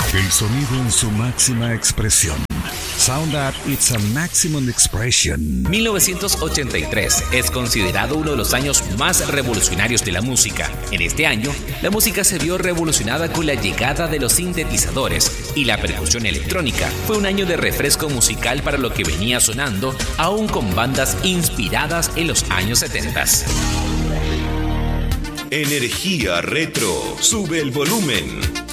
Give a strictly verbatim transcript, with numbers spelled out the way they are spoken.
El sonido en su máxima expresión. Sound at its a maximum expression. mil novecientos ochenta y tres es considerado uno de los años más revolucionarios de la música. En este año, la música se vio revolucionada con la llegada de los sintetizadores y la percusión electrónica. Fue un año de refresco musical para lo que venía sonando, aún con bandas inspiradas en los años setenta. Energía retro. Sube el volumen.